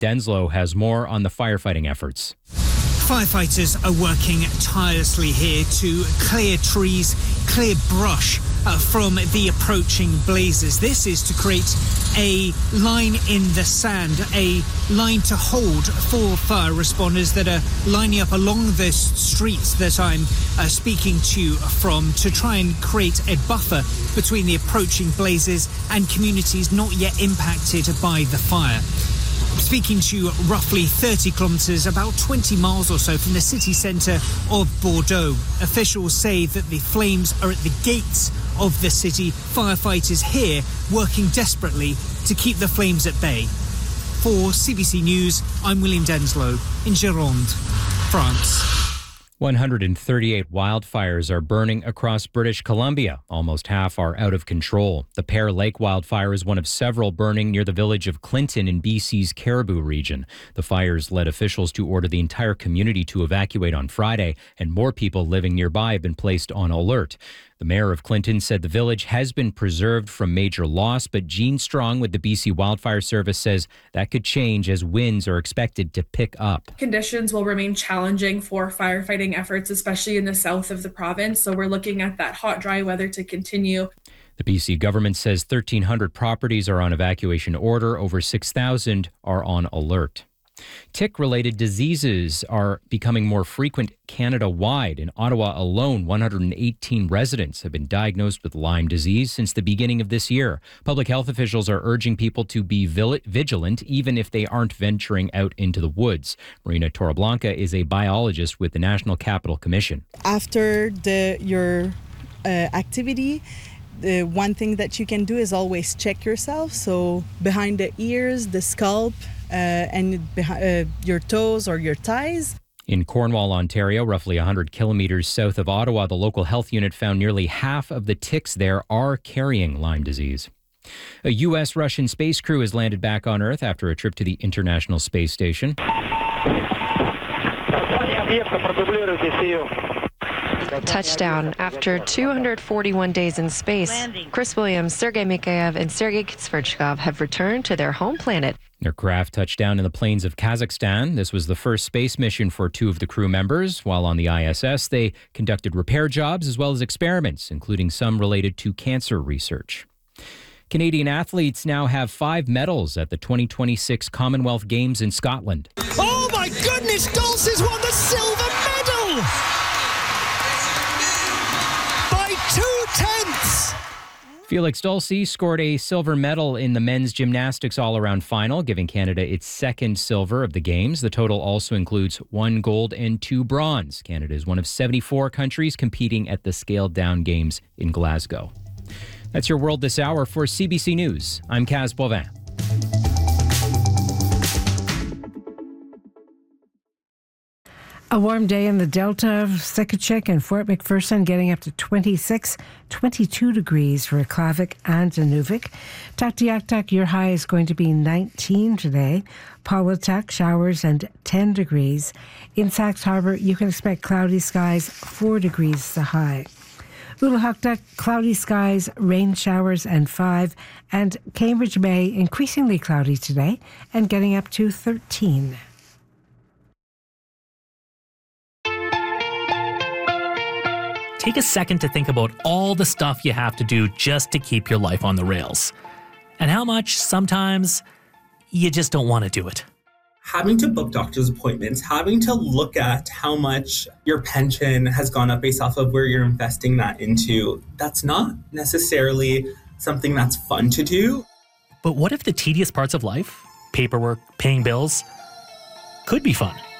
Denslow has more on the firefighting efforts. Firefighters are working tirelessly here to clear trees, clear brush from the approaching blazes. This is to create a line in the sand, a line to hold for fire responders that are lining up along the streets that I'm speaking to you from, to try and create a buffer between the approaching blazes and communities not yet impacted by the fire. Speaking to roughly 30 kilometres, about 20 miles or so from the city centre of Bordeaux. Officials say that the flames are at the gates of the city. Firefighters here working desperately to keep the flames at bay. For CBC News, I'm William Denslow in Gironde, France. 138 wildfires are burning across British Columbia. Almost half are out of control. The Pear Lake wildfire is one of several burning near the village of Clinton in BC's Caribou region. The fires led officials to order the entire community to evacuate on Friday, and more people living nearby have been placed on alert. The mayor of Clinton said the village has been preserved from major loss, but Jean Strong with the BC Wildfire Service says that could change as winds are expected to pick up. Conditions will remain challenging for firefighting efforts, especially in the south of the province. So we're looking at that hot, dry weather to continue. The BC government says 1,300 properties are on evacuation order. Over 6,000 are on alert. Tick-related diseases are becoming more frequent Canada-wide. In Ottawa alone, 118 residents have been diagnosed with Lyme disease since the beginning of this year. Public health officials are urging people to be vigilant even if they aren't venturing out into the woods. Marina Torreblanca is a biologist with the National Capital Commission. After your activity, the one thing that you can do is always check yourself. So behind the ears, the scalp, and your toes or your thighs. In Cornwall, Ontario, roughly 100 kilometers south of Ottawa, the local health unit found nearly half of the ticks there are carrying Lyme disease. A U.S.-Russian space crew has landed back on Earth after a trip to the International Space Station. Touchdown. After 241 days in space, Chris Williams, Sergei Mikheyev, and Sergei Sverchkov have returned to their home planet. Their craft touched down in the plains of Kazakhstan. This was the first space mission for two of the crew members. While on the ISS, they conducted repair jobs as well as experiments, including some related to cancer research. Canadian athletes now have 5 medals at the 2026 Commonwealth Games in Scotland. Oh my goodness, Dulce's won the silver medal! By 2/10! Felix Dulce scored a silver medal in the men's gymnastics all-around final, giving Canada its second silver of the Games. The total also includes 1 gold and 2 bronze. Canada is one of 74 countries competing at the scaled-down Games in Glasgow. That's your World This Hour. For CBC News, I'm Kaz Boivin. A warm day in the Delta of Sekachik and Fort McPherson, getting up to 26, 22 degrees for Aklavik and Inuvik. Tuktoyaktuk, your high is going to be 19 today. Paulatuk, showers and 10 degrees. In Sax Harbor, you can expect cloudy skies, 4 degrees the high. Uluhaktuk, cloudy skies, rain showers and 5. And Cambridge Bay, increasingly cloudy today and getting up to 13. Take a second to think about all the stuff you have to do just to keep your life on the rails. And how much, sometimes, you just don't want to do it. Having to book doctor's appointments, having to look at how much your pension has gone up based off of where you're investing that into, that's not necessarily something that's fun to do. But what if the tedious parts of life, paperwork, paying bills, could be fun?